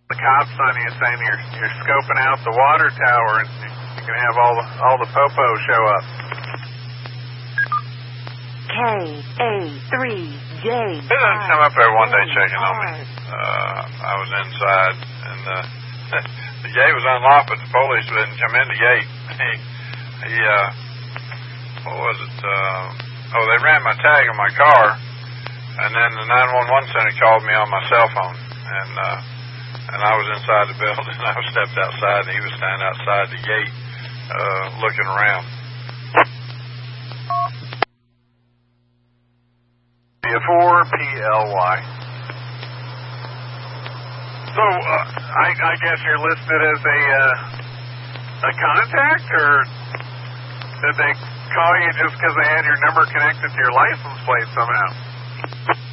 The cops on you saying you're scoping out the water tower and you can have all the popo show up. KA3J. They didn't come up there one day checking on me. I was inside and the gate was unlocked, but the police didn't come in the gate. He what was it? They ran my tag on my car, and then the 911 center called me on my cell phone, and I was inside the building. I stepped outside, and he was standing outside the gate, looking around. 4PLY. So I guess you're listed as a contact, or did they call you just because they had your number connected to your license plate somehow?